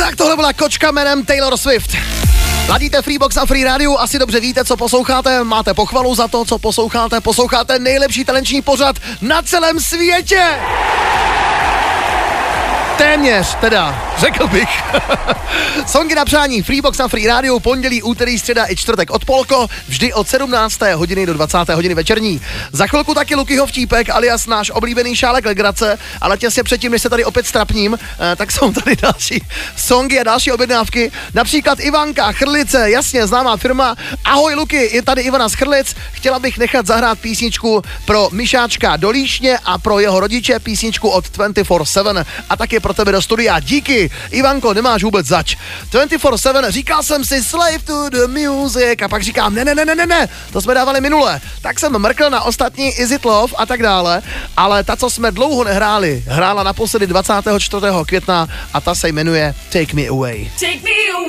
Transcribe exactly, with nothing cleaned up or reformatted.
Tak tohle byla kočka jménem Taylor Swift. Ladíte Freebox na Free Radio, asi dobře víte, co posloucháte, máte pochvalu za to, co posloucháte, posloucháte nejlepší talenční pořad na celém světě. Téměř, teda, řekl bych. Songy na přání, Freebox na Free Radio, pondělí, úterý, středa i čtvrtek od Polko, vždy od sedmnácté hodiny do dvacáté hodiny večerní. Za chvilku taky Lukyho vtípek, alias náš oblíbený šálek legrace, ale těsně předtím, než se tady opět strapním, eh, tak jsou tady další songy a další objednávky. Například Ivanka, Chrlice, jasně, známá firma. Ahoj Luky, je tady Ivana z Chrlic. Chtěla bych nechat zahrát písničku pro Mišáčka do Líšně a pro jeho rodiče písničku od dvacet čtyři sedm a taky pro tebe do studia. Díky, Ivanko, nemáš vůbec zač. dvacet čtyři sedm, říkal jsem si slave to the music a pak říkám ne, ne, ne, ne, ne, ne, to jsme dávali minule. Tak jsem mrkl na ostatní Is It Love a tak dále, ale ta, co jsme dlouho nehráli, hrála naposledy dvacátého čtvrtého května a ta se jmenuje Take Me Away. Take me